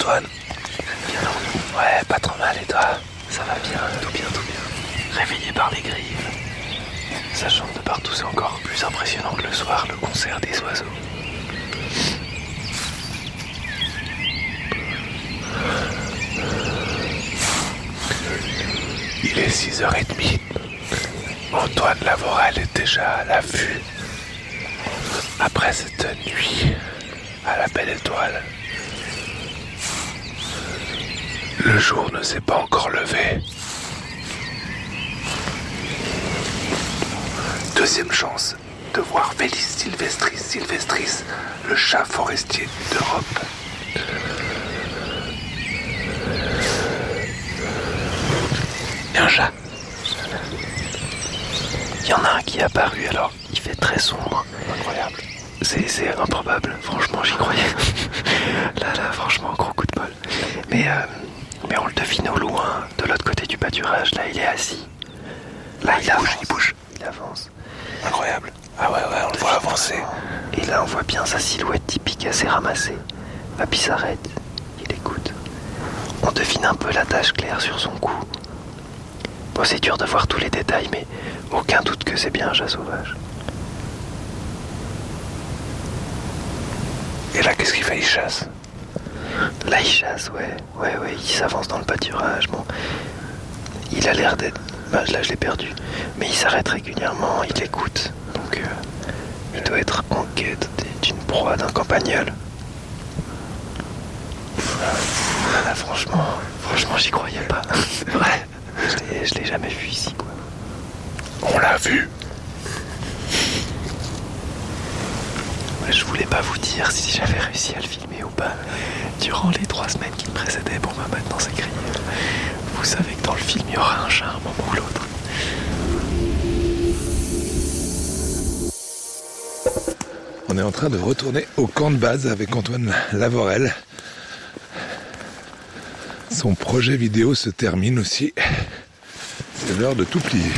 Antoine? Bien dormi? Ouais, pas trop mal, et toi? Ça va bien, tout bien, tout bien. Réveillé par les grives. Ça chante de partout, c'est encore plus impressionnant que le soir, le concert des oiseaux. Il est 6h30. Antoine Lavorel est déjà à l'affût. Après cette nuit à la belle étoile. Le jour ne s'est pas encore levé. Deuxième chance de voir Felis Sylvestris, le chat forestier d'Europe. Et un chat. Il y en a un qui est apparu, alors il fait très sombre. Incroyable. C'est improbable, franchement j'y croyais. Là, franchement, gros coup de bol. Mais on le devine au loin, de l'autre côté du pâturage, là il est assis. Là il bouge, il avance. Incroyable. Ah ouais, on le voit avancer. Et là on voit bien sa silhouette typique assez ramassée. Ah, puis il s'arrête, il écoute. On devine un peu la tache claire sur son cou. Bon, c'est dur de voir tous les détails, mais aucun doute que c'est bien un chat sauvage. Et là, qu'est-ce qu'il fait? Il chasse. Là, il chasse, ouais, il s'avance dans le pâturage. Bon, il a l'air d'être... là, je l'ai perdu. Mais il s'arrête régulièrement, il écoute. Donc, il doit être en quête d'une proie, d'un campagnol. Là, franchement, j'y croyais pas. Ouais. Je l'ai jamais vu ici, quoi. On l'a vu. Je voulais pas vous dire si j'avais réussi à le filmer ou pas durant les 3 semaines qui me précédaient pour me mettre dans ces griffes. Vous savez que dans le film, il y aura un chat un moment ou l'autre. On est en train de retourner au camp de base avec Antoine Lavorel. Son projet vidéo se termine aussi. C'est l'heure de tout plier.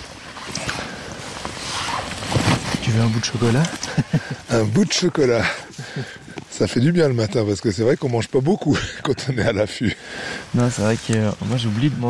Tu veux un bout de chocolat? Un bout de chocolat. Ça fait du bien le matin parce que c'est vrai qu'on mange pas beaucoup quand on est à l'affût. Non, c'est vrai que moi j'oublie de manger.